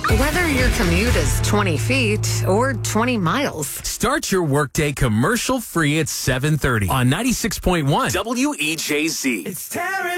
Whether your commute is 20 feet or 20 miles. Start your workday commercial-free at 7:30 on 96.1 WEJZ. It's tearing